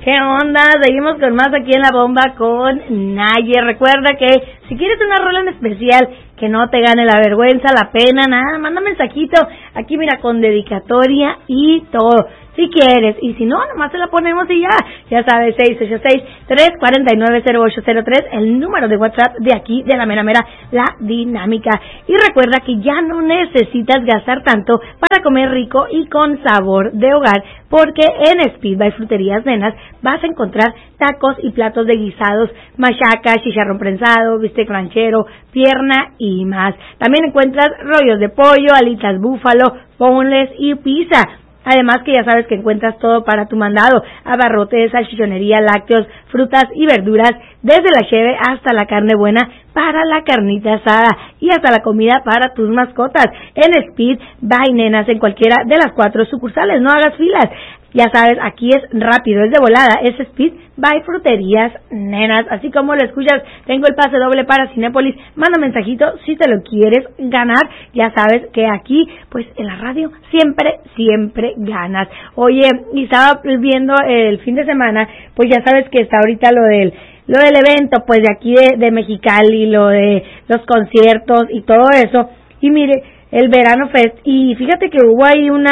¿Qué onda? Seguimos con más aquí en La Bomba con Naye. Recuerda que si quieres una rola en especial que no te gane la vergüenza, la pena, nada, manda mensajito aquí, mira, con dedicatoria y todo, si quieres, y si no, nomás te la ponemos y ya sabes, 686-349-0803, el número de WhatsApp de aquí, de la mera mera, La Dinámica. Y recuerda que ya no necesitas gastar tanto para comer rico y con sabor de hogar, porque en Speed by Fruterías Nenas vas a encontrar tacos y platos de guisados, machaca, chicharrón prensado, bistec ranchero, pierna y más. También encuentras rollos de pollo, alitas búfalo, boneless y pizza. Además que ya sabes que encuentras todo para tu mandado, abarrotes, salchichonería, lácteos, frutas y verduras, desde la cheve hasta la carne buena para la carnita asada y hasta la comida para tus mascotas. En Speed by Nenas, en cualquiera de las 4 sucursales, no hagas filas. Ya sabes, aquí es rápido, es de volada, es Speed by Fruterías Nenas. Así como lo escuchas, tengo el pase doble para Cinépolis. Manda mensajito si te lo quieres ganar. Ya sabes que aquí, pues en la radio, siempre ganas. Oye, y estaba viendo el fin de semana, pues ya sabes que está ahorita lo del evento, pues de aquí de Mexicali, lo de los conciertos y todo eso. Y mire, el Verano Fest, y fíjate que hubo ahí un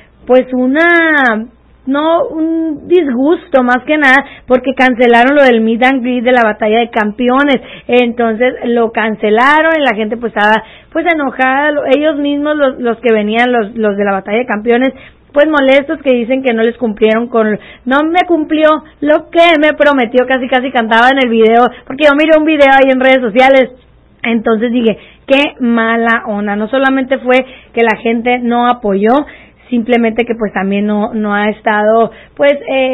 disgusto más que nada, porque cancelaron lo del meet and greet de la Batalla de Campeones. Entonces lo cancelaron y la gente pues estaba pues enojada, ellos mismos los que venían, los de la Batalla de Campeones, pues molestos, que dicen que no les cumplieron no me cumplió lo que me prometió, casi cantaba en el video, porque yo miré un video ahí en redes sociales. Entonces dije, qué mala onda. No solamente fue que la gente no apoyó, simplemente que pues también no ha estado pues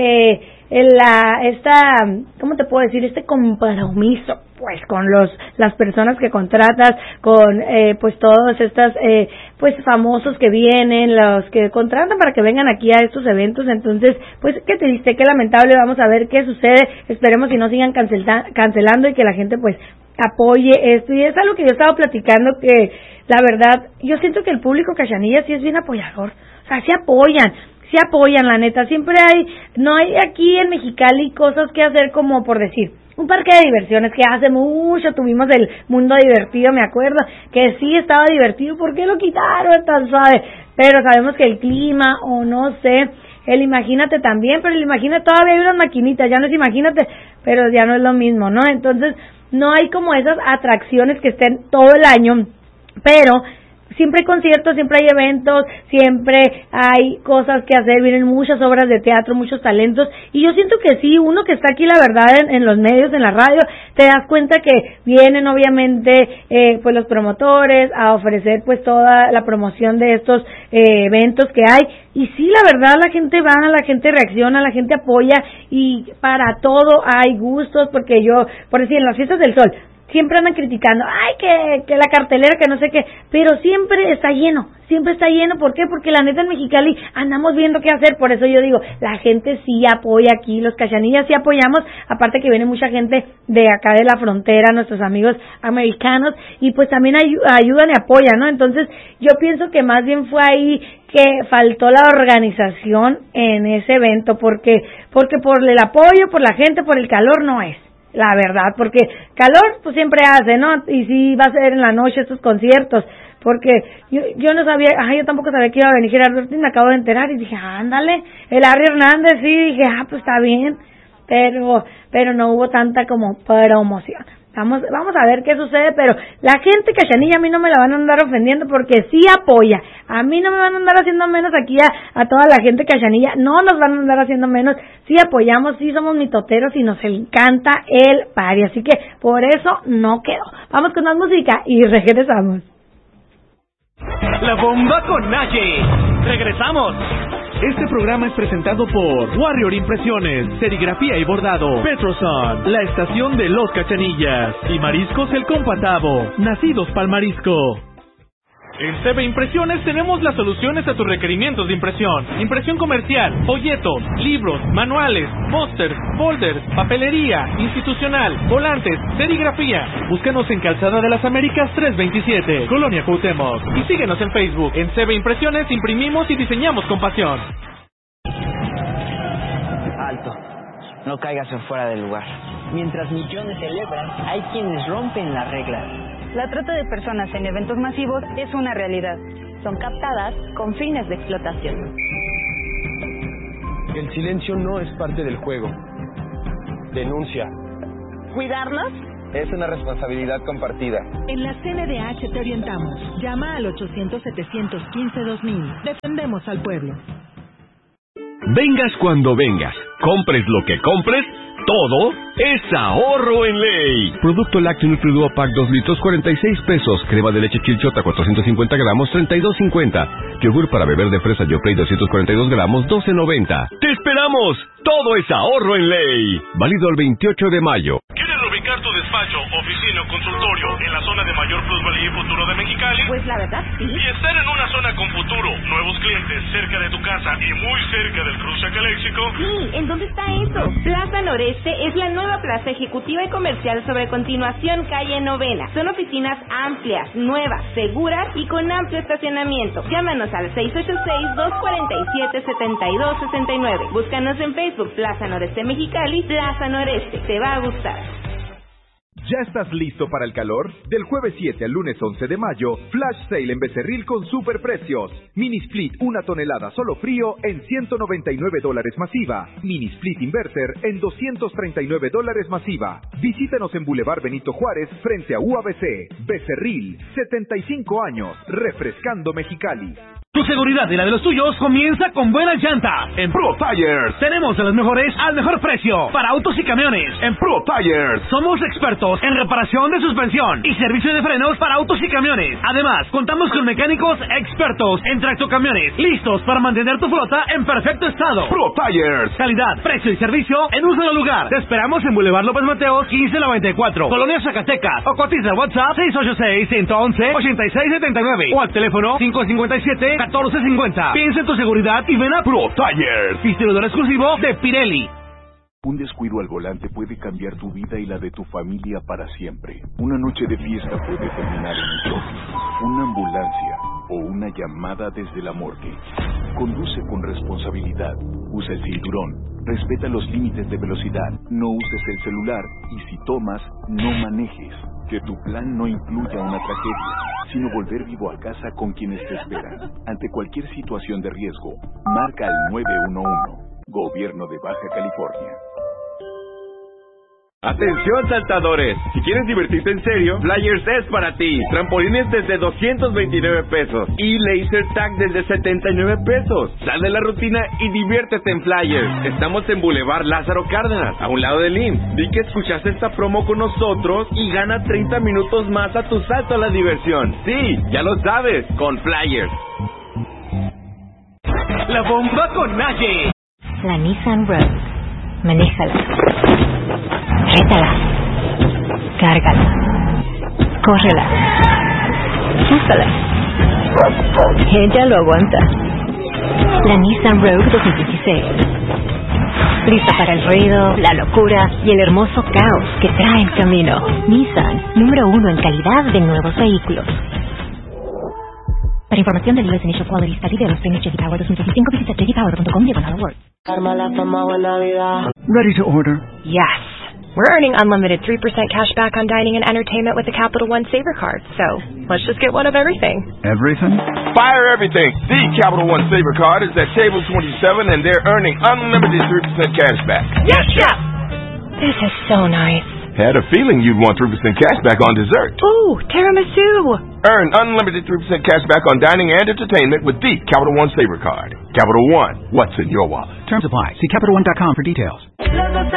¿cómo te puedo decir? Este compromiso pues con las personas que contratas, con pues todos estos pues famosos que vienen, los que contratan para que vengan aquí a estos eventos. Entonces pues qué triste, qué lamentable. Vamos a ver qué sucede, esperemos que no sigan cancelando y que la gente pues apoye esto. Y es algo que yo estaba platicando, que la verdad yo siento que el público Cachanilla sí es bien apoyador. O sea, sí apoyan, la neta. Siempre no hay aquí en Mexicali cosas que hacer, como por decir, un parque de diversiones, que hace mucho tuvimos el Mundo Divertido, me acuerdo, que sí estaba divertido. ¿Por qué lo quitaron tan suave? Pero sabemos que el clima, o no sé, el Imagínate también, pero el Imagínate todavía hay unas maquinitas, ya no es Imagínate, pero ya no es lo mismo, ¿no? Entonces, no hay como esas atracciones que estén todo el año, pero siempre hay conciertos, siempre hay eventos, siempre hay cosas que hacer, vienen muchas obras de teatro, muchos talentos, y yo siento que sí, uno que está aquí, la verdad, en los medios, en la radio, te das cuenta que vienen obviamente pues los promotores a ofrecer pues toda la promoción de estos eventos que hay, y sí, la verdad, la gente va, la gente reacciona, la gente apoya, y para todo hay gustos, porque por decir, en las fiestas del sol, siempre andan criticando, que la cartelera, que no sé qué, pero siempre está lleno, ¿por qué? Porque la neta en Mexicali andamos viendo qué hacer. Por eso yo digo, la gente sí apoya aquí, los Cachanillas sí apoyamos, aparte que viene mucha gente de acá de la frontera, nuestros amigos americanos, y pues también ayudan y apoyan, ¿no? Entonces yo pienso que más bien fue ahí que faltó la organización en ese evento, porque por el apoyo, por la gente, por el calor no es. La verdad, porque calor pues siempre hace, ¿no? Y sí va a ser en la noche estos conciertos, porque yo no sabía, yo tampoco sabía que iba a venir Gerardo Ortiz, me acabo de enterar y dije, ándale, el Harry Hernández, sí, dije, pues está bien, pero no hubo tanta como promoción. Vamos a ver qué sucede, pero la gente Cachanilla a mí no me la van a andar ofendiendo, porque sí apoya. A mí no me van a andar haciendo menos aquí a toda la gente Cachanilla, no nos van a andar haciendo menos. Sí apoyamos, sí somos mitoteros y nos encanta el party, así que por eso no quedó. Vamos con más música y regresamos. La Bomba con Naye. Regresamos. Este programa es presentado por Warrior Impresiones, Serigrafía y Bordado, Petroson, la estación de los Cachanillas, y Mariscos El Compatavo, nacidos pa'l marisco. En CB Impresiones tenemos las soluciones a tus requerimientos de impresión. Impresión comercial, folletos, libros, manuales, pósters, folders, papelería, institucional, volantes, serigrafía. Búscanos en Calzada de las Américas 327, Colonia Cuauhtémoc. Y síguenos en Facebook. En CB Impresiones imprimimos y diseñamos con pasión. Alto. No caigas en fuera del lugar. Mientras millones celebran, hay quienes rompen las reglas. La trata de personas en eventos masivos es una realidad. Son captadas con fines de explotación. El silencio no es parte del juego. Denuncia. ¿Cuidarnos? Es una responsabilidad compartida. En la CNDH te orientamos. Llama al 800-715-2000. Defendemos al pueblo. Vengas cuando vengas, compres lo que compres, todo es ahorro en ley. Producto lácteo Nutriduo Pack 2 litros, 46 pesos. Crema de leche Chilchota, 450 gramos, 32.50. Yogur para beber de fresa Yoplait, 242 gramos, 12.90. ¡Te esperamos! Todo es ahorro en ley. Válido el 28 de mayo. ¿Quieres ubicar tu despacho, oficina o consultorio en la zona de mayor plusvalía y futuro de Mexicali? Pues la verdad, sí. Y estar en una zona con futuro, nuevos clientes, cerca de tu casa y muy cerca del cruce Caléxico. Sí, ¿en dónde está eso? Plaza Noreste es la nueva plaza ejecutiva y comercial sobre Continuación Calle Novena. Son oficinas amplias, nuevas, seguras y con amplio estacionamiento. Llámanos al 686-247-7269. Búscanos en Facebook, Plaza Noreste Mexicali, Plaza Noreste. Te va a gustar. ¿Ya estás listo para el calor? Del jueves 7 al lunes 11 de mayo, Flash Sale en Becerril con superprecios. Mini Split 1 tonelada solo frío en $199 masiva. Mini Split Inverter en $239 masiva. Visítanos en Boulevard Benito Juárez frente a UABC. Becerril, 75 años, refrescando Mexicali. Tu seguridad y la de los tuyos comienza con buenas llantas. En Pro Tires tenemos a los mejores al mejor precio para autos y camiones. En Pro Tires somos expertos en reparación de suspensión y servicio de frenos para autos y camiones. Además, contamos con mecánicos expertos en tractocamiones, listos para mantener tu flota en perfecto estado. Pro Tires, calidad, precio y servicio en un solo lugar. Te esperamos en Boulevard López Mateos 1594, Colonia Zacatecas, o cotiza WhatsApp 686-111-8679 o al teléfono 557-1450. Piensa en tu seguridad y ven a Pro Tires, distribuidor exclusivo de Pirelli. Un descuido al volante puede cambiar tu vida y la de tu familia para siempre. Una noche de fiesta puede terminar en un choque, una ambulancia o una llamada desde la morgue. Conduce con responsabilidad, usa el cinturón, respeta los límites de velocidad, no uses el celular y si tomas, no manejes. Que tu plan no incluya una tragedia, sino volver vivo a casa con quienes te esperan. Ante cualquier situación de riesgo, marca al 911. Gobierno de Baja California. ¡Atención, saltadores! Si quieres divertirte en serio, Flyers es para ti. Trampolines desde 229 pesos y laser tag desde 79 pesos. Sal de la rutina y diviértete en Flyers. Estamos en Boulevard Lázaro Cárdenas, a un lado del IMSS. Di que escuchaste esta promo con nosotros y gana 30 minutos más a tu salto a la diversión. Sí, ya lo sabes, con Flyers. La bomba con Naye. La Nissan Rogue. Manéjala. Rétala. Cárgala. Córrela. Úsala. Ella lo aguanta. La Nissan Rogue 2016. Lista para el ruido, la locura y el hermoso caos que trae en camino. Nissan, número 1 en calidad de nuevos vehículos. Para información del US Initial Quality Study de los premios J.D. Power 2015, visita jpower.com/awards. Ready to order? Yes. We're earning unlimited 3% cash back on dining and entertainment with the Capital One Saver Card. So, let's just get one of everything. Everything? Fire everything! The Capital One Saver Card is at table 27 and they're earning unlimited 3% cash back. Yes, Chef! This is so nice. Had a feeling you'd want 3% cash back on dessert. Ooh, tiramisu! Earn unlimited 3% cash back on dining and entertainment with the Capital One Saver Card. Capital One, what's in your wallet? Terms apply. See CapitalOne.com for details.